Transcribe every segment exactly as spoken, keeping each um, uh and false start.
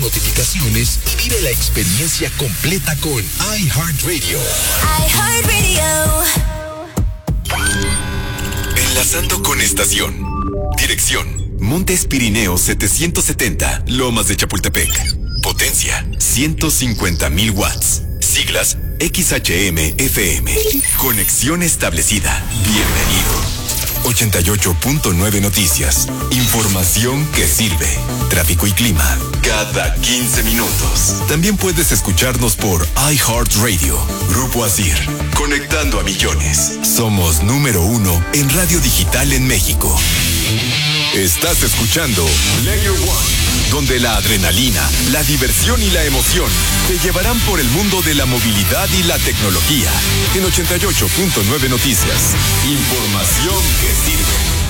notificaciones y vive la experiencia completa con iHeartRadio. iHeartRadio. Enlazando con estación. Dirección: Montes Pirineos setecientos setenta, Lomas de Chapultepec. Potencia: ciento cincuenta mil watts. Siglas: X H M F M. Conexión establecida. Bienvenido. ochenta y ocho punto nueve Noticias. Información que sirve. Tráfico y clima cada quince minutos. También puedes escucharnos por iHeartRadio. Grupo Asir. Conectando a millones. Somos número uno en radio digital en México. Estás escuchando Layer One, donde la adrenalina, la diversión y la emoción te llevarán por el mundo de la movilidad y la tecnología. En ochenta y ocho punto nueve Noticias. Información que sirve.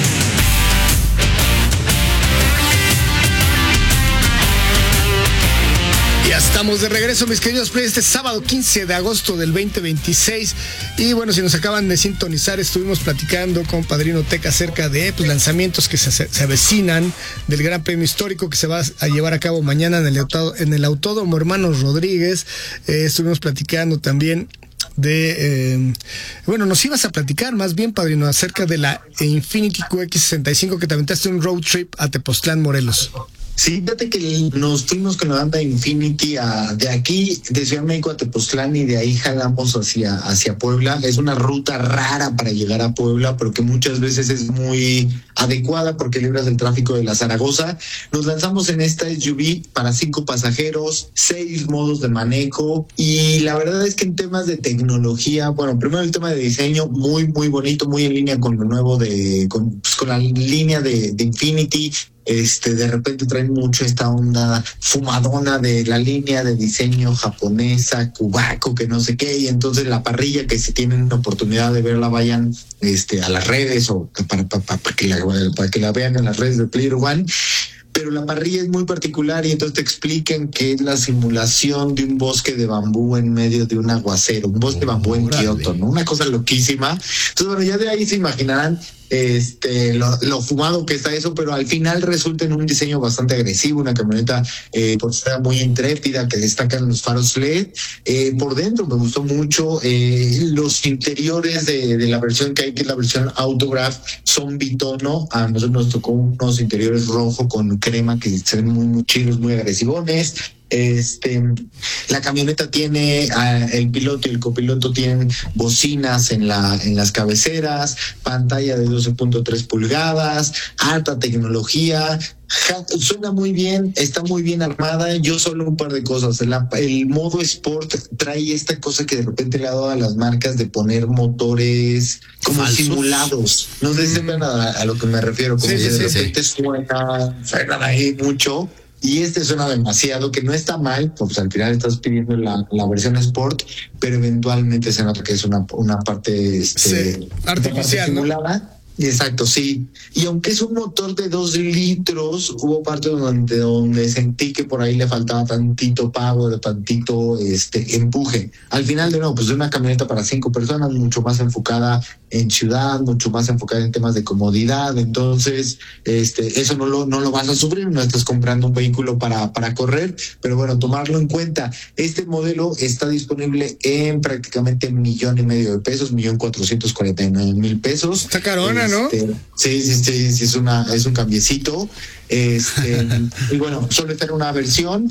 Ya estamos de regreso, mis queridos play, este sábado quince de agosto del veinte veintiséis. Y bueno, si nos acaban de sintonizar, estuvimos platicando con Padrino Tech acerca de pues, lanzamientos que se, se avecinan del Gran Premio Histórico que se va a llevar a cabo mañana en el, auto, en el Autódromo Hermanos Rodríguez. Eh, estuvimos platicando también de, eh, bueno, nos ibas a platicar más bien, Padrino, acerca de la Infiniti Q X sesenta y cinco que te aventaste un road trip a Tepoztlán, Morelos. Sí, fíjate que nos fuimos con la banda Infiniti a, de aquí, de Ciudad de México a Tepoztlán, y de ahí jalamos hacia, hacia Puebla. Es una ruta rara para llegar a Puebla, pero que muchas veces es muy adecuada porque libras el tráfico de la Zaragoza. Nos lanzamos en esta S U V para cinco pasajeros, seis modos de manejo, y la verdad es que en temas de tecnología, bueno, primero el tema de diseño, muy, muy bonito, muy en línea con lo nuevo de, con, pues, con la línea de, de Infiniti. Este, de repente traen mucho esta onda fumadona de la línea de diseño japonesa, cubaco, que no sé qué, y entonces la parrilla, que si tienen la oportunidad de verla, vayan este, a las redes o para, para, para, que la, para que la vean en las redes de Player One. Pero la parrilla es muy particular y entonces te explican que es la simulación de un bosque de bambú en medio de un aguacero, un bosque de bambú en Kioto, ¿no? Una cosa loquísima. Entonces, bueno, ya de ahí se imaginarán este lo, lo fumado que está eso, pero al final resulta en un diseño bastante agresivo, una camioneta eh, por ser muy intrépida, que destacan los faros L E D. Eh, por dentro me gustó mucho eh, los interiores de, de la versión que hay, que es la versión Autograph, son bitono. A nosotros nos tocó unos interiores rojo con crema que se ven muy, muy chidos, muy agresivones. Este, la camioneta tiene, uh, el piloto y el copiloto tienen bocinas en la en las cabeceras, pantalla de doce punto tres pulgadas, alta tecnología. Ja, suena muy bien, está muy bien armada. Yo solo un par de cosas. El, el modo Sport trae esta cosa que de repente le ha dado a las marcas de poner motores como ¿falsos? Simulados. No sé si sepan a, a lo que me refiero, como sí, que sí, de sí, repente sí. suena, suena ahí mucho. Y este suena demasiado, que no está mal, pues al final estás pidiendo la, la versión Sport, pero eventualmente se nota que es una, una parte este, sí, artificial, simulada. ¿No? Exacto, sí. Y aunque es un motor de dos litros, hubo parte donde, donde sentí que por ahí le faltaba tantito power, tantito este empuje. Al final, de nuevo, pues es una camioneta para cinco personas, mucho más enfocada en ciudad, mucho más enfocada en temas de comodidad. Entonces, este, eso no lo, no lo vas a sufrir, no estás comprando un vehículo para, para correr, pero bueno, tomarlo en cuenta. Este modelo está disponible en prácticamente un millón y medio de pesos, millón cuatrocientos cuarenta y nueve mil pesos. Está carona, ¿no? Este, sí, sí, sí, sí, es una, es un cambiecito. Este, y bueno, solo está en una versión.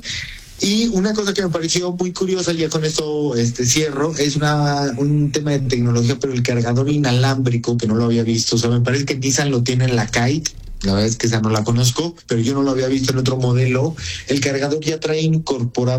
Y una cosa que me pareció muy curiosa, ya con esto este cierro, es una un tema de tecnología, pero el cargador inalámbrico, que no lo había visto. O sea, me parece que Nissan lo tiene en la Kite. La verdad es que esa no la conozco, pero yo no lo había visto en otro modelo. El cargador ya trae incorporado